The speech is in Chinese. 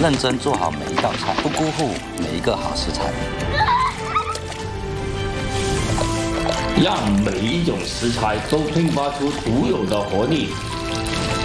认真做好每一道菜，不辜负每一个好食材。 让每一种食材都迸发出独有的活力，